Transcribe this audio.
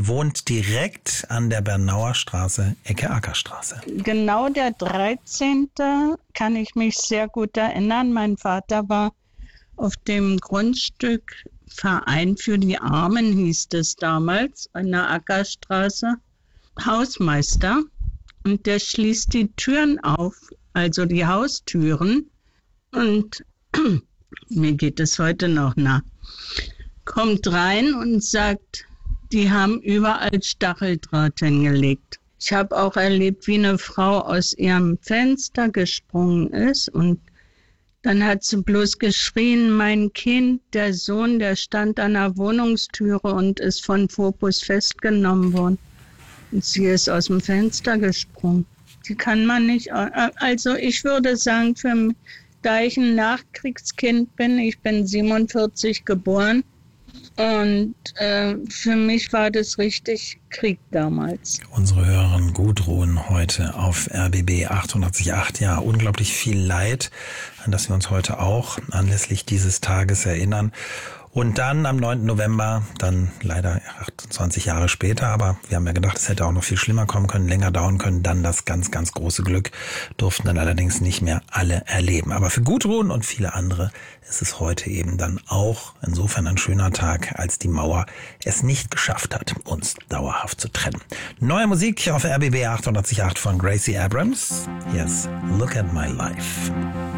Sie wohnt direkt an der Bernauer Straße, Ecke Ackerstraße. Genau der 13. kann ich mich sehr gut erinnern. Mein Vater war auf dem Grundstück Verein für die Armen, hieß es damals, an der Ackerstraße, Hausmeister. Und der schließt die Türen auf, also die Haustüren. Und mir geht es heute noch nach. Kommt rein und sagt, die haben überall Stacheldraht hingelegt. Ich habe auch erlebt, wie eine Frau aus ihrem Fenster gesprungen ist und dann hat sie bloß geschrien, mein Kind, der Sohn, der stand an der Wohnungstüre und ist von Fokus festgenommen worden. Und sie ist aus dem Fenster gesprungen. Die kann man nicht, also ich würde sagen, da ich ein Nachkriegskind bin, ich bin 47 geboren, und für mich war das richtig Krieg damals. Unsere Hörerin Gudrun heute auf RBB 88.8. Ja, unglaublich viel Leid, an das wir uns heute auch anlässlich dieses Tages erinnern. Und dann am 9. November, dann leider 28 Jahre später, aber wir haben ja gedacht, es hätte auch noch viel schlimmer kommen können, länger dauern können, dann das ganz, ganz große Glück, durften dann allerdings nicht mehr alle erleben. Aber für Gudrun und viele andere ist es heute eben dann auch insofern ein schöner Tag, als die Mauer es nicht geschafft hat, uns dauerhaft zu trennen. Neue Musik auf RBB 88.8 von Gracie Abrams. Yes, Look at My Life.